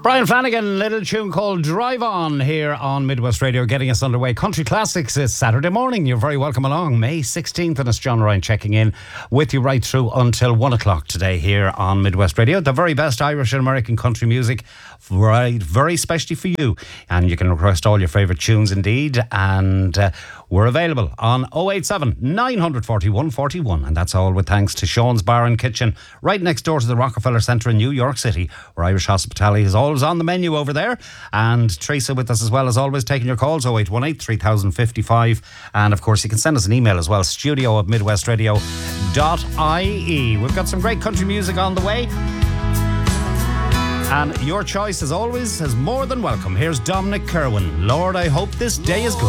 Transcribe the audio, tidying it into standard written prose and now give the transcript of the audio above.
Brian Flanagan, little tune called Drive On here on Midwest Radio, getting us underway. Country Classics is Saturday morning. You're very welcome along. May 16th, and it's John Ryan checking in with you right through until 1 o'clock today here on Midwest Radio. The very best Irish and American country music, right, very specially for you. And you can request all your favourite tunes indeed. And we're available on 087 941 41. And that's all with thanks to Sean's Bar and Kitchen, right next door to the Rockefeller Centre in New York City, where Irish hospitality is always on the menu over there. And Teresa with us as well as always, taking your calls, 0818 3055. And of course you can send us an email as well, studio@midwestradio.ie. We've got some great country music on the way, and your choice as always is more than welcome. Here's Dominic Kerwin, Lord, I hope this day is good.